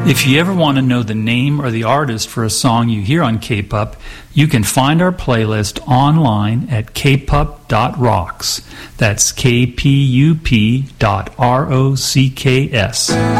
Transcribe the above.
If you ever want to know the name or the artist for a song you hear on K-Pup, you can find our playlist online at kpup.rocks. That's kpup.rocks.